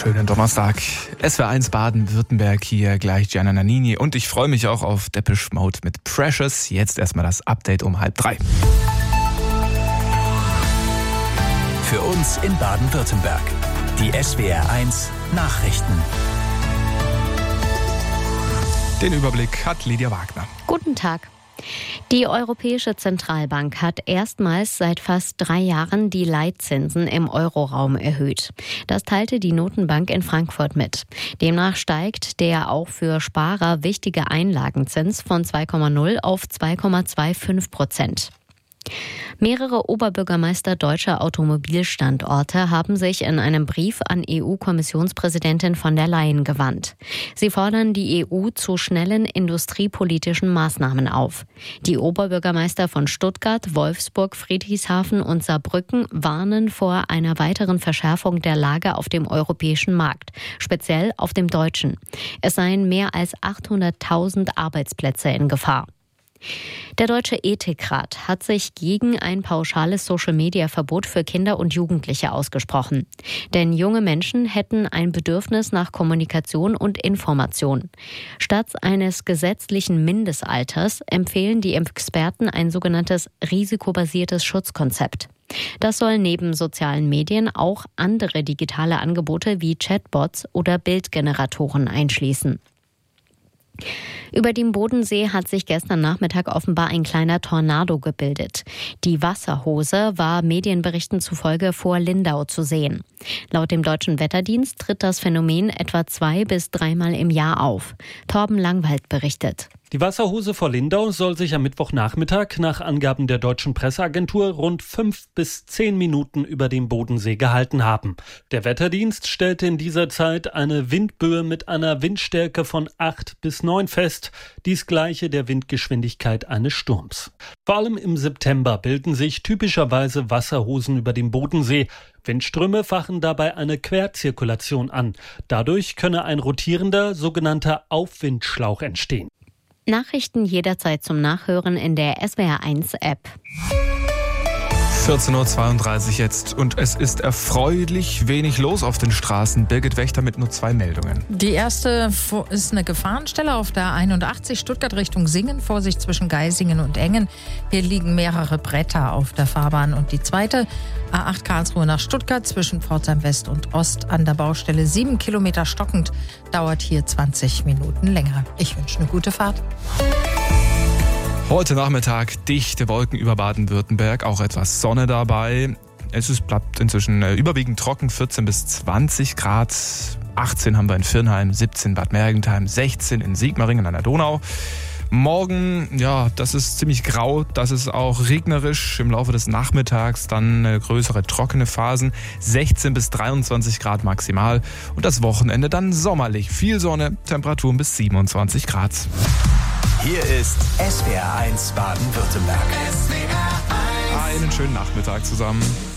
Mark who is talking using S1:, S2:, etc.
S1: schönen Donnerstag. SWR1 Baden-Württemberg, hier gleich Gianna Nannini. Und ich freue mich auch auf Depeche Mode mit Precious. Jetzt erstmal das Update um 2:30.
S2: Für uns in Baden-Württemberg. Die SWR1 Nachrichten.
S1: Den Überblick hat Lydia Wagner.
S3: Guten Tag. Die Europäische Zentralbank hat erstmals seit fast 3 Jahren die Leitzinsen im Euroraum erhöht. Das teilte die Notenbank in Frankfurt mit. Demnach steigt der auch für Sparer wichtige Einlagenzins von 2,0 auf 2,25%. Mehrere Oberbürgermeister deutscher Automobilstandorte haben sich in einem Brief an EU-Kommissionspräsidentin von der Leyen gewandt. Sie fordern die EU zu schnellen industriepolitischen Maßnahmen auf. Die Oberbürgermeister von Stuttgart, Wolfsburg, Friedrichshafen und Saarbrücken warnen vor einer weiteren Verschärfung der Lage auf dem europäischen Markt, speziell auf dem deutschen. Es seien mehr als 800.000 Arbeitsplätze in Gefahr. Der Deutsche Ethikrat hat sich gegen ein pauschales Social-Media-Verbot für Kinder und Jugendliche ausgesprochen. Denn junge Menschen hätten ein Bedürfnis nach Kommunikation und Information. Statt eines gesetzlichen Mindestalters empfehlen die Experten ein sogenanntes risikobasiertes Schutzkonzept. Das soll neben sozialen Medien auch andere digitale Angebote wie Chatbots oder Bildgeneratoren einschließen. Über dem Bodensee hat sich gestern Nachmittag offenbar ein kleiner Tornado gebildet. Die Wasserhose war Medienberichten zufolge vor Lindau zu sehen. Laut dem Deutschen Wetterdienst tritt das Phänomen etwa 2 bis 3 Mal im Jahr auf. Torben Langwald berichtet.
S4: Die Wasserhose vor Lindau soll sich am Mittwochnachmittag nach Angaben der deutschen Presseagentur rund 5 bis 10 Minuten über dem Bodensee gehalten haben. Der Wetterdienst stellte in dieser Zeit eine Windböe mit einer Windstärke von 8 bis 9 fest, dies gleiche der Windgeschwindigkeit eines Sturms. Vor allem im September bilden sich typischerweise Wasserhosen über dem Bodensee. Windströme fachen dabei eine Querzirkulation an. Dadurch könne ein rotierender, sogenannter Aufwindschlauch entstehen.
S3: Nachrichten jederzeit zum Nachhören in der SWR1-App.
S1: 14.32 Uhr jetzt und es ist erfreulich wenig los auf den Straßen. Birgit Wächter mit nur 2 Meldungen.
S5: Die erste ist eine Gefahrenstelle auf der 81 Stuttgart Richtung Singen. Vorsicht zwischen Geisingen und Engen. Hier liegen mehrere Bretter auf der Fahrbahn. Und die zweite, A8 Karlsruhe nach Stuttgart zwischen Pforzheim West und Ost an der Baustelle 7 Kilometer stockend. Dauert hier 20 Minuten länger. Ich wünsche eine gute Fahrt.
S1: Heute Nachmittag dichte Wolken über Baden-Württemberg, auch etwas Sonne dabei. Bleibt inzwischen überwiegend trocken, 14 bis 20 Grad. 18 haben wir in Virnheim, 17 Bad Mergentheim, 16 in Sigmaringen an der Donau. Morgen, das ist ziemlich grau, das ist auch regnerisch. Im Laufe des Nachmittags dann größere trockene Phasen, 16 bis 23 Grad maximal. Und das Wochenende dann sommerlich, viel Sonne, Temperaturen bis 27 Grad.
S2: Hier ist SWR1 Baden-Württemberg.
S1: Einen schönen Nachmittag zusammen.